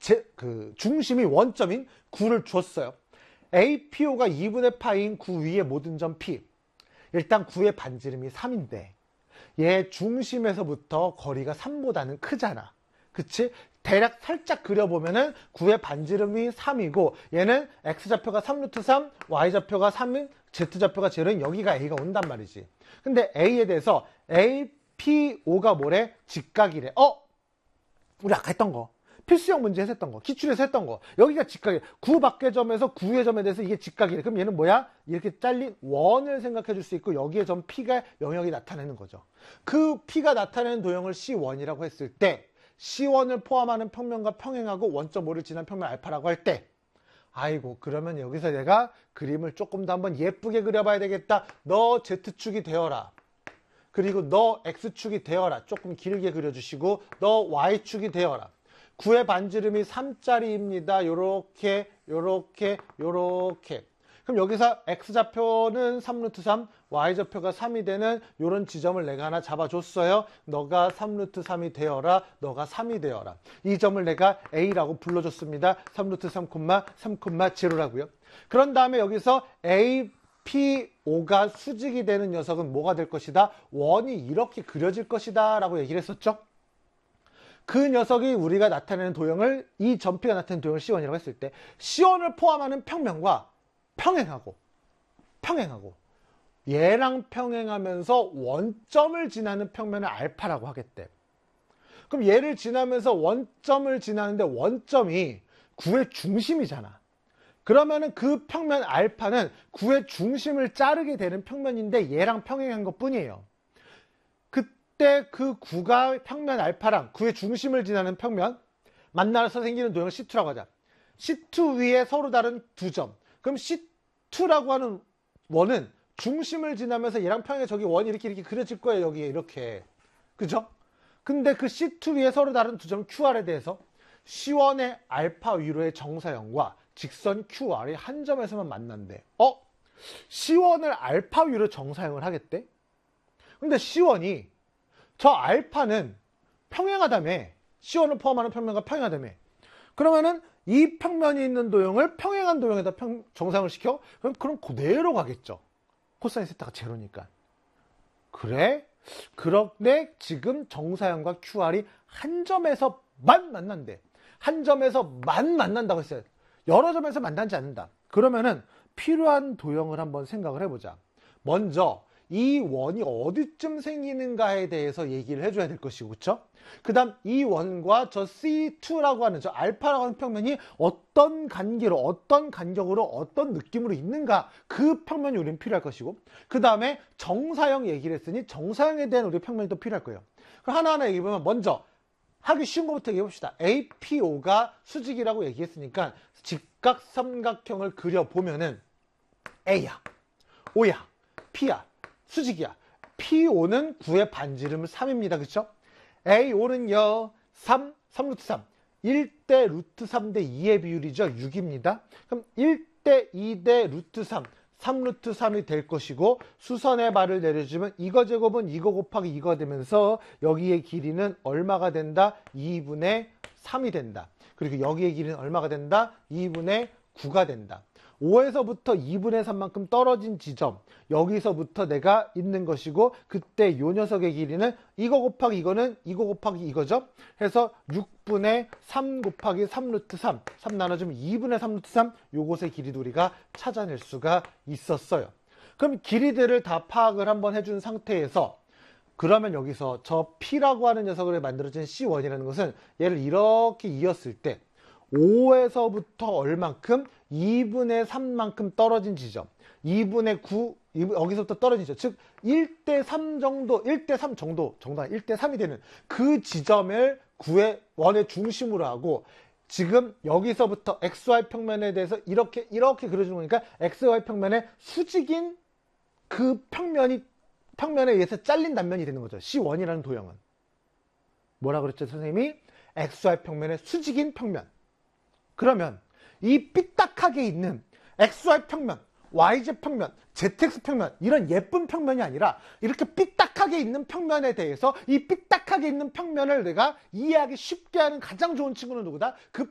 중심이 원점인 9를 주었어요. APO가 2분의 파이인 9 위의 모든 점 P. 일단 9의 반지름이 3인데 얘 중심에서부터 거리가 3보다는 크잖아. 그치? 대략 살짝 그려보면은 9의 반지름이 3이고 얘는 X좌표가 3루트 3, Y좌표가 3인, Z좌표가 0인 여기가 A가 온단 말이지. 근데 A에 대해서 APO가 뭐래? 직각이래. 우리 아까 했던 거. 필수형 문제에서 했던 거. 기출에서 했던 거. 여기가 직각이래. 9 밖의 점에서 9의 점에 대해서 이게 직각이래. 그럼 얘는 뭐야? 이렇게 잘린 원을 생각해 줄 수 있고 여기에 점 P가 영역이 나타내는 거죠. 그 P가 나타내는 도형을 C1이라고 했을 때 C1을 포함하는 평면과 평행하고 원점 5를 지난 평면 알파라고 할 때 아이고 그러면 여기서 내가 그림을 조금 더 한번 예쁘게 그려봐야 되겠다. 너 Z축이 되어라. 그리고 너 X축이 되어라. 조금 길게 그려주시고 너 Y축이 되어라. 9의 반지름이 3짜리입니다. 요렇게 요렇게 요렇게. 그럼 여기서 X좌표는 3루트 3, Y좌표가 3이 되는 요런 지점을 내가 하나 잡아줬어요. 너가 3루트 3이 되어라. 너가 3이 되어라. 이 점을 내가 A라고 불러줬습니다. 3루트 3, 3,0라고요. 그런 다음에 여기서 APO가 수직이 되는 녀석은 뭐가 될 것이다? 원이 이렇게 그려질 것이다 라고 얘기를 했었죠. 그 녀석이 우리가 나타내는 도형을 이 점 P가 나타내는 도형을 C1이라고 했을 때 C1을 포함하는 평면과 평행하고 얘랑 평행하면서 원점을 지나는 평면을 알파라고 하겠대. 그럼 얘를 지나면서 원점을 지나는데 원점이 9의 중심이잖아. 그러면은 그 평면 알파는 9의 중심을 자르게 되는 평면인데 얘랑 평행한 것 뿐이에요. 그때 그 9가 평면 알파랑 9의 중심을 지나는 평면 만나서 생기는 도형을 C2라고 하자. C2 위에 서로 다른 두 점. 그럼 C2라고 하는 원은 중심을 지나면서 얘랑 평행해 저기 원이 이렇게 그려질 거예요. 여기에 이렇게. 그죠? 근데 그 C2 위에 서로 다른 두 점 QR에 대해서 C1의 알파 위로의 정사형과 직선 QR이 한 점에서만 만난대. C1을 알파 위로 정사형을 하겠대? 근데 C1이 저 알파는 평행하다며. C1을 포함하는 평면과 평행하다며. 그러면은 이 평면이 있는 도형을 평행한 도형에다 정사형을 시켜? 그럼 그대로 가겠죠. 코사인 세타가 제로니까. 그래? 그런데 지금 정사형과 QR이 한 점에서만 만난대. 한 점에서만 만난다고 했어요. 여러 점에서 만나지 않는다. 그러면은 필요한 도형을 한번 생각을 해보자. 먼저 이 원이 어디쯤 생기는가에 대해서 얘기를 해줘야 될 것이고, 그쵸? 그 다음 이 원과 저 C2라고 하는 저 알파라고 하는 평면이 어떤 간격으로 어떤 느낌으로 있는가, 그 평면이 우리는 필요할 것이고, 그 다음에 정사형 얘기를 했으니 정사형에 대한 우리 평면이 또 필요할 거예요. 그럼 하나하나 얘기해보면 먼저 하기 쉬운 것부터 얘기해봅시다. APO가 수직이라고 얘기했으니까 직각삼각형을 그려보면은 A야, O야, P야, 수직이야. PO는 9의 반지름은 3입니다. 그쵸? AO는요, 3루트 3. 1대 루트 3대 2의 비율이죠. 6입니다. 그럼 1대 2대 루트 3. 3루트 3이 될 것이고, 수선의 발을 내려주면 이거 제곱은 이거 곱하기 이거 되면서 여기의 길이는 얼마가 된다? 2분의 3이 된다. 그리고 여기의 길이는 얼마가 된다? 2분의 9가 된다. 5에서부터 2분의 3만큼 떨어진 지점, 여기서부터 내가 있는 것이고, 그때 요 녀석의 길이는 이거 곱하기 이거는 이거 곱하기 이거죠. 해서 6분의 3 곱하기 3루트 3, 3 나눠주면 2분의 3루트 3, 요것의 길이도 우리가 찾아낼 수가 있었어요. 그럼 길이들을 다 파악을 한번 해준 상태에서, 그러면 여기서 저 P라고 하는 녀석을 만들어진 C1이라는 것은 얘를 이렇게 이었을 때 5에서부터 얼만큼? 2분의 3만큼 떨어진 지점, 2분의 9, 여기서부터 떨어진 지점, 즉 1대 3 정도, 1대 3 정도, 1대 3이 되는 그 지점을 9의 원의 중심으로 하고, 지금 여기서부터 XY 평면에 대해서 이렇게 그려주는 거니까 XY 평면의 수직인 그 평면에 의해서 잘린 단면이 되는 거죠. C1이라는 도형은. 뭐라 그랬죠, 선생님이? XY 평면의 수직인 평면. 그러면 이 삐딱하게 있는 XY 평면, YZ 평면, ZX 평면, 이런 예쁜 평면이 아니라 이렇게 삐딱하게 있는 평면에 대해서 이 삐딱하게 있는 평면을 내가 이해하기 쉽게 하는 가장 좋은 친구는 누구다? 그